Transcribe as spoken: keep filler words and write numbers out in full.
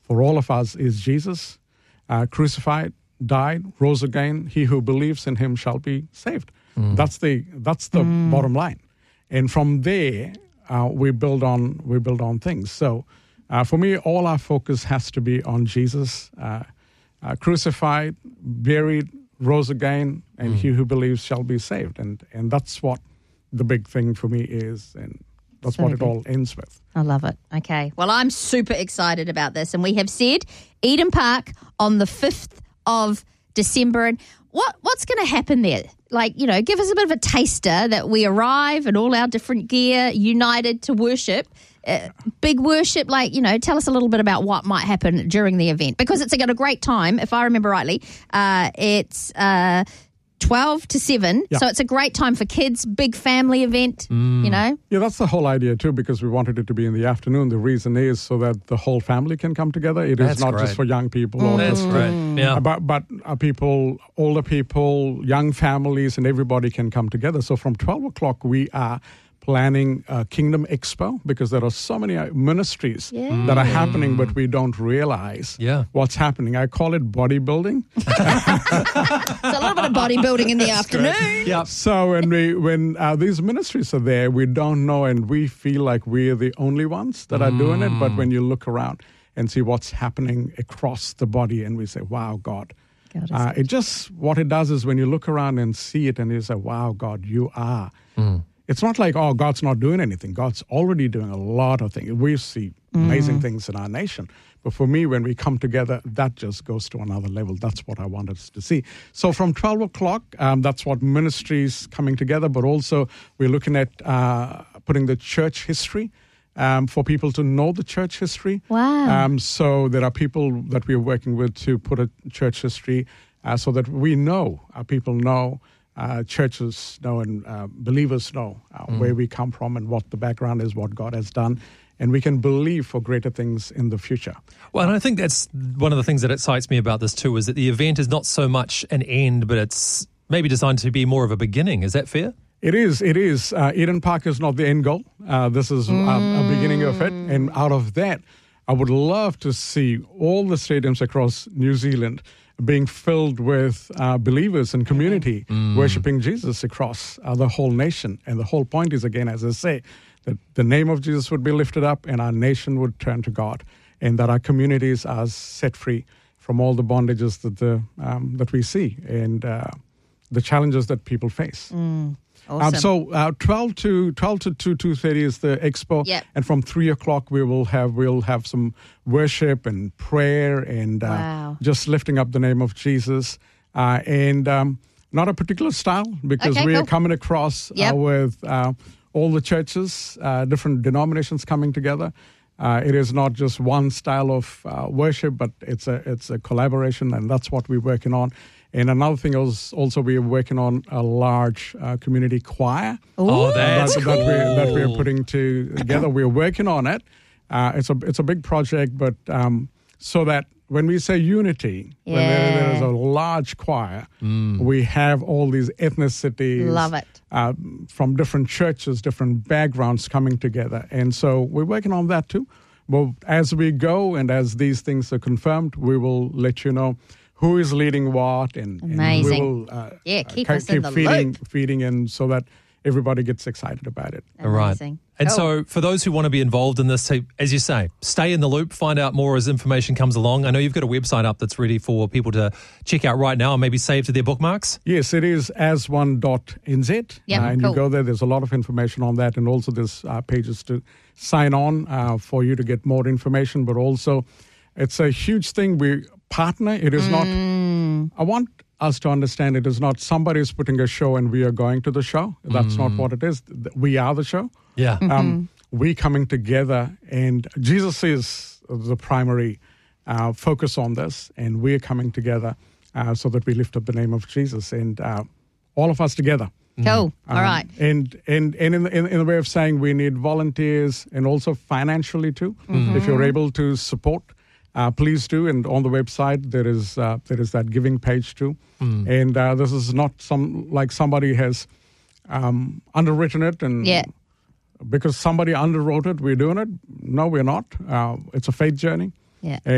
for all of us is Jesus, uh, crucified, died, rose again. He who believes in him shall be saved. Mm. That's the that's the mm. bottom line. And from there, uh, we build on we build on things. So uh, for me, all our focus has to be on Jesus, uh, uh, crucified, buried, rose again, and mm. he who believes shall be saved. And and that's what the big thing for me is, and that's so what good. It all ends with. I love it. Okay. Well, I'm super excited about this, and we have said Eden Park on the fifth of December. And what what's going to happen there? Like, you know, give us a bit of a taster that we arrive in all our different gear, united to worship. Uh, big worship, like, you know, tell us a little bit about what might happen during the event, because it's got a great time. If I remember rightly, uh, it's uh, twelve to seven, yeah. So it's a great time for kids, big family event, mm. you know. Yeah, that's the whole idea too, because we wanted it to be in the afternoon. The reason is so that the whole family can come together. It that's is not great. just for young people. Mm. Or that's just, right. uh, Yeah. But, but uh, people, older people, young families, and everybody can come together. So from twelve o'clock, we are planning a Kingdom Expo, because there are so many ministries yeah. that are happening, but we don't realize yeah. what's happening. I call it bodybuilding. It's a little bit of bodybuilding in the afternoon. Yeah. So when we when uh, these ministries are there, we don't know, and we feel like we're the only ones that are mm. doing it. But when you look around and see what's happening across the body, and we say, "Wow, God." God uh, it just what it does is when you look around and see it, and you say, "Wow, God, you are." Mm. It's not like, oh, God's not doing anything. God's already doing a lot of things. We see amazing mm. things in our nation. But for me, when we come together, that just goes to another level. That's what I want us to see. So from twelve o'clock, um, that's what ministries coming together. But also we're looking at uh, putting the church history um, for people to know the church history. Wow. Um, so there are people that we're working with to put a church history uh, so that we know, uh, people know, Uh, churches know and uh, believers know uh, mm. where we come from and what the background is, what God has done, and we can believe for greater things in the future. Well, and I think that's one of the things that excites me about this too, is that the event is not so much an end, but it's maybe designed to be more of a beginning. Is that fair? It is. It is. Uh, Eden Park is not the end goal. Uh, this is mm. a, a beginning of it, and out of that, I would love to see all the stadiums across New Zealand being filled with uh, believers and community mm. worshiping Jesus across uh, the whole nation. And the whole point is, again, as I say, that the name of Jesus would be lifted up and our nation would turn to God, and that our communities are set free from all the bondages that the um, that we see and uh, the challenges that people face. Mm. Awesome. Um, so uh, twelve to two, two thirty is the expo, yep. and from three o'clock we will have we'll have some worship and prayer and uh, wow. just lifting up the name of Jesus, uh, and um, not a particular style, because okay, we cool. are coming across yep. uh, with uh, all the churches, uh, different denominations coming together. Uh, it is not just one style of uh, worship, but it's a it's a collaboration, and that's what we're working on. And another thing is also we're working on a large uh, community choir. Oh, that's that, cool. that, we're, that we're putting together. We're working on it. Uh, it's a it's a big project, but um, so that when we say unity, yeah. when there, there is a large choir, mm. we have all these ethnicities. Love it. Uh, from different churches, different backgrounds coming together. And so we're working on that too. Well, as we go and as these things are confirmed, we will let you know who is leading what, and, and we will uh, yeah, keep uh, us keep in the feeding, loop. feeding in so that everybody gets excited about it. Amazing. Right. And cool. so for those who want to be involved in this, as you say, stay in the loop, find out more as information comes along. I know you've got a website up that's ready for people to check out right now and maybe save to their bookmarks. Yes, it is as one dot n z. Yep, uh, and cool. you go there, there's a lot of information on that. And also there's uh, pages to sign on uh, for you to get more information. But also it's a huge thing. We partner. It is mm. not, I want us to understand it is not somebody is putting a show and we are going to the show. That's mm. not what it is. We are the show. Yeah. Mm-hmm. Um, we coming together, and Jesus is the primary uh, focus on this, and we're coming together uh, so that we lift up the name of Jesus, and uh, all of us together. Cool. Um, all right. And and, and in, the, in, in the way of saying we need volunteers, and also financially too. Mm-hmm. If you're able to support, Uh, please do, and on the website there is uh, there is that giving page too. Mm. And uh, this is not some like somebody has um, underwritten it, and yeah. because somebody underwrote it, we're doing it. No, we're not. Uh, it's a faith journey. Yeah.